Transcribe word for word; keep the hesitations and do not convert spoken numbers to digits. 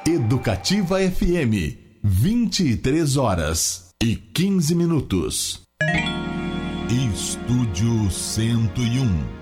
Educativa F M, vinte e três horas e quinze minutos. Estúdio cento e um.